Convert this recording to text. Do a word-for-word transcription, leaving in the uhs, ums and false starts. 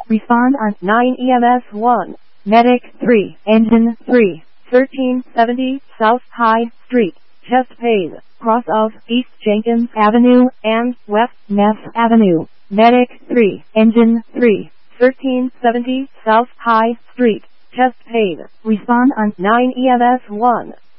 Respond on nine E M S one. Medic three. Engine three. thirteen seventy South High Street, Chesapeake, cross of East Jenkins Avenue and West Neff Avenue. Medic three. Engine three. thirteen seventy South High Street, Chesapeake. Respond on nine E M S one.